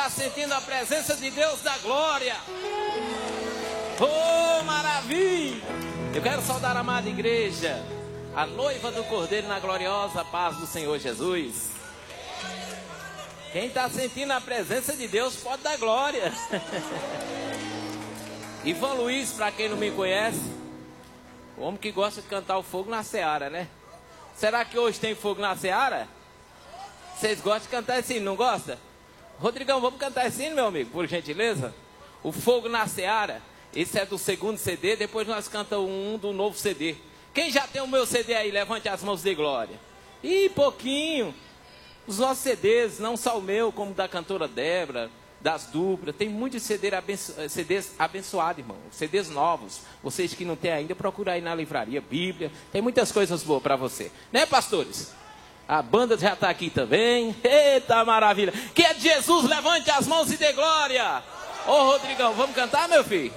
está sentindo a presença de Deus da glória? Oh, maravilha! Eu quero saudar a amada igreja, a noiva do Cordeiro, na gloriosa paz do Senhor Jesus. Quem está sentindo a presença de Deus pode dar glória. Ivan Luiz, para quem não me conhece, o homem que gosta de cantar o fogo na seara, né? Será que hoje tem fogo na seara? Vocês gostam de cantar esse hino, não gostam? Rodrigão, vamos cantar esse hino, meu amigo, por gentileza? O fogo na seara. Esse é do segundo CD, depois nós cantamos um do novo CD. Quem já tem o meu CD aí, levante as mãos de glória. Ih, pouquinho. Os nossos CDs, não só o meu, como da cantora Débora, das duplas. Tem muitos CDs abençoados, irmão. CDs novos. Vocês que não têm ainda, procura aí na livraria, Bíblia. Tem muitas coisas boas para você. Né, pastores? A banda já está aqui também. Eita, maravilha. Que é de Jesus, levante as mãos e dê glória. Ô, Rodrigão, vamos cantar, meu filho?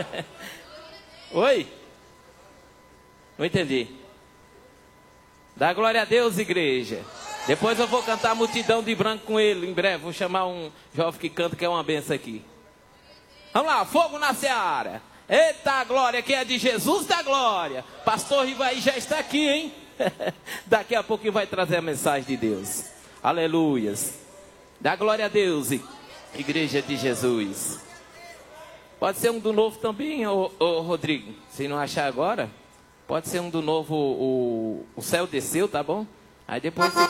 Oi? Não entendi. Dá glória a Deus, igreja. Depois eu vou cantar Multidão de Branco com ele, em breve. Vou chamar um jovem que canta, que é uma benção aqui. Vamos lá, fogo na seara. Eita, glória, que é de Jesus da glória. Pastor Rivaí já está aqui, hein? Daqui a pouco vai trazer a mensagem de Deus. Aleluias. Dá glória a Deus, igreja de Jesus. Pode ser um do novo também, ô Rodrigo. Se não achar agora, pode ser um do novo, o céu desceu, tá bom? Aí depois